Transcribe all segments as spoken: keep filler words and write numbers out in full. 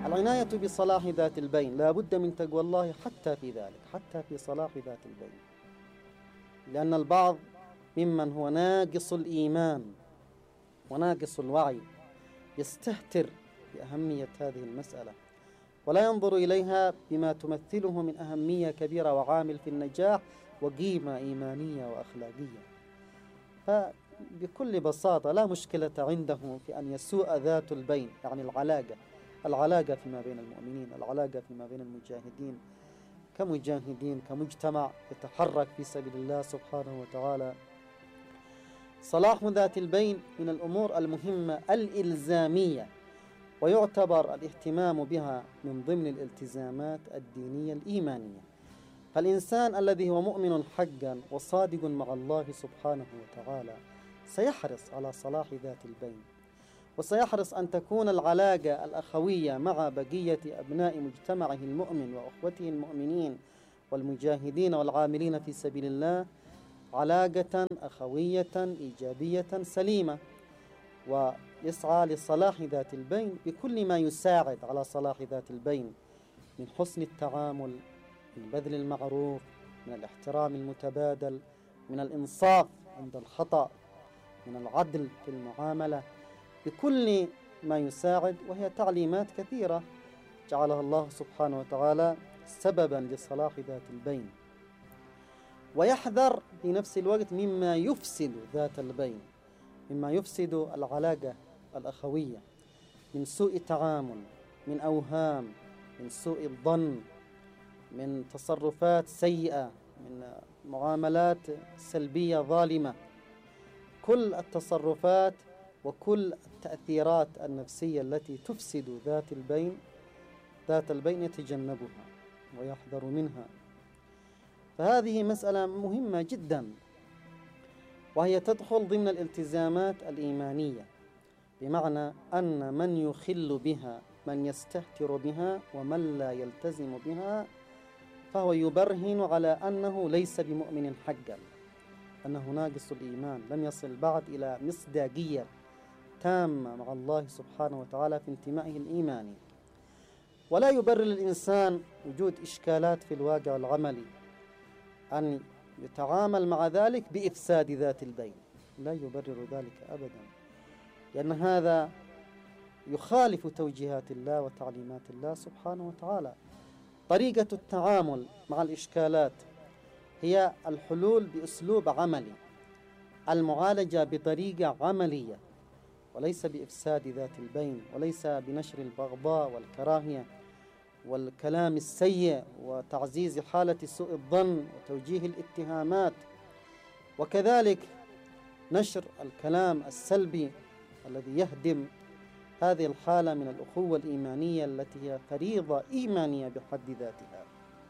العناية بصلاح ذات البين لا بد من تقوى الله حتى في ذلك، حتى في صلاح ذات البين، لأن البعض ممن هو ناقص الإيمان وناقص الوعي يستهتر بأهمية هذه المسألة ولا ينظر إليها بما تمثله من أهمية كبيرة وعامل في النجاح وقيمة إيمانية وأخلاقية. فبكل بساطة لا مشكلة عنده في أن يسوء ذات البين، يعني العلاقة العلاقة فيما بين المؤمنين، العلاقة فيما بين المجاهدين كمجاهدين كمجتمع يتحرك في سبيل الله سبحانه وتعالى. صلاح ذات البين من الأمور المهمة الإلزامية، ويعتبر الاهتمام بها من ضمن الالتزامات الدينية الإيمانية. فالإنسان الذي هو مؤمن حقا وصادق مع الله سبحانه وتعالى سيحرص على صلاح ذات البين، وسيحرص أن تكون العلاقة الأخوية مع بقية أبناء مجتمعه المؤمن وأخوته المؤمنين والمجاهدين والعاملين في سبيل الله علاقة أخوية إيجابية سليمة، ويسعى لصلاح ذات البين بكل ما يساعد على صلاح ذات البين من حسن التعامل، من بذل المعروف، من الاحترام المتبادل، من الإنصاف عند الخطأ، من العدل في المعاملة، بكل ما يساعد. وهي تعليمات كثيرة جعلها الله سبحانه وتعالى سببا لصلاح ذات البين. ويحذر في نفس الوقت مما يفسد ذات البين، مما يفسد العلاقة الأخوية من سوء تعامل، من أوهام، من سوء الظن، من تصرفات سيئة، من معاملات سلبية ظالمة. كل التصرفات وكل التأثيرات النفسية التي تفسد ذات البين ذات البين يتجنبها ويحذر منها. فهذه مسألة مهمة جدا، وهي تدخل ضمن الالتزامات الإيمانية، بمعنى أن من يخل بها، من يستهتر بها ومن لا يلتزم بها، فهو يبرهن على أنه ليس بمؤمن حقا، أنه ناقص الإيمان، لم يصل بعد إلى مصداقية تامة مع الله سبحانه وتعالى في انتمائه الإيماني. ولا يبرر الإنسان وجود إشكالات في الواقع العملي أن يتعامل مع ذلك بإفساد ذات البين، لا يبرر ذلك أبدا، لأن هذا يخالف توجيهات الله وتعليمات الله سبحانه وتعالى. طريقة التعامل مع الإشكالات هي الحلول بأسلوب عملي، المعالجة بطريقة عملية، وليس بإفساد ذات البين، وليس بنشر البغضاء والكراهية والكلام السيء وتعزيز حالة سوء الظن وتوجيه الاتهامات، وكذلك نشر الكلام السلبي الذي يهدم هذه الحالة من الأخوة الإيمانية التي هي فريضة إيمانية بحد ذاتها.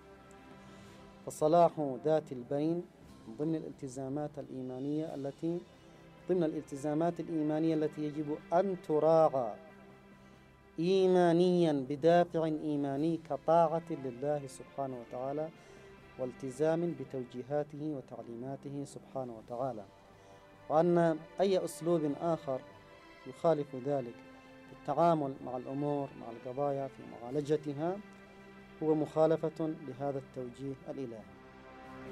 فصلاح ذات البين من ضمن الالتزامات الإيمانية التي ضمن الالتزامات الإيمانية التي يجب أن تراعى إيمانيا بدافع إيماني كطاعة لله سبحانه وتعالى والتزام بتوجيهاته وتعليماته سبحانه وتعالى، وأن أي أسلوب آخر يخالف ذلك في التعامل مع الأمور مع القضايا في معالجتها هو مخالفة لهذا التوجيه الإلهي.